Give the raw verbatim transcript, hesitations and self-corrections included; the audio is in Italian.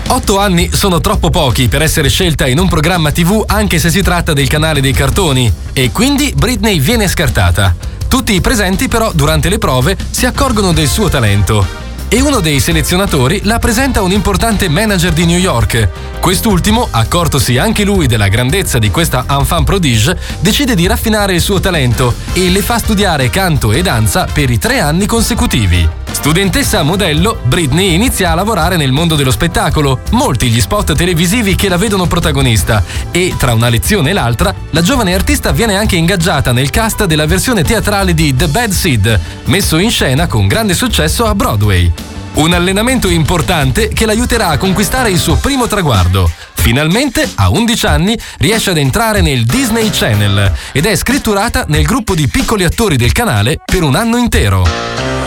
Otto anni sono troppo pochi per essere scelta in un programma tivù anche se si tratta del canale dei cartoni, e quindi Britney viene scartata. Tutti i presenti però durante le prove si accorgono del suo talento e uno dei selezionatori la presenta a un importante manager di New York. Quest'ultimo, accortosi anche lui della grandezza di questa enfant prodige, decide di raffinare il suo talento e le fa studiare canto e danza per i tre anni consecutivi. Studentessa modello, Britney inizia a lavorare nel mondo dello spettacolo, molti gli spot televisivi che la vedono protagonista, e tra una lezione e l'altra la giovane artista viene anche ingaggiata nel cast della versione teatrale di The Bad Seed, messo in scena con grande successo a Broadway. Un allenamento importante che l'aiuterà a conquistare il suo primo traguardo. Finalmente, a undici anni, riesce ad entrare nel Disney Channel ed è scritturata nel gruppo di piccoli attori del canale per un anno intero.